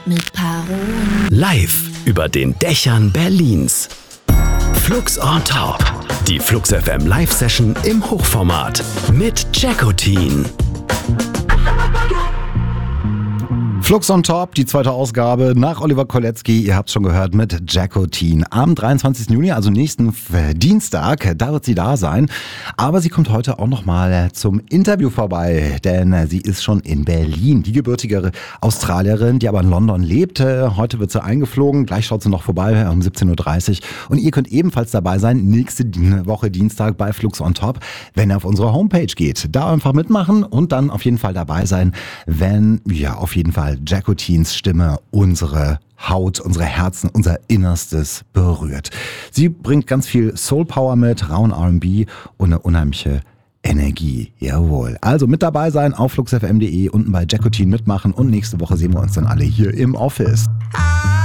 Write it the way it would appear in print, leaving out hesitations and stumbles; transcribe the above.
mit Parolen. Live über den Dächern Berlins. Flux on Top. Die Flux FM Live-Session im Hochformat mit Jackotin. Flux on Top, die zweite Ausgabe nach Oliver Kolecki, ihr habt es schon gehört, mit Jackotin. Am 23. Juni, also nächsten Dienstag, da wird sie da sein. Aber sie kommt heute auch nochmal zum Interview vorbei, denn sie ist schon in Berlin. Die gebürtige Australierin, die aber in London lebt. Heute wird sie eingeflogen, gleich schaut sie noch vorbei um 17.30 Uhr. Und ihr könnt ebenfalls dabei sein, nächste Woche Dienstag bei Flux on Top, wenn ihr auf unsere Homepage geht. Da einfach mitmachen und dann auf jeden Fall dabei sein, wenn, ja, auf jeden Fall Jackotins Stimme unsere Haut, unsere Herzen, unser Innerstes berührt. Sie bringt ganz viel Soul Power mit, rauen R&B und eine unheimliche Energie. Jawohl. Also mit dabei sein auf fluxfm.de, unten bei Jackotin mitmachen und nächste Woche sehen wir uns dann alle hier im Office.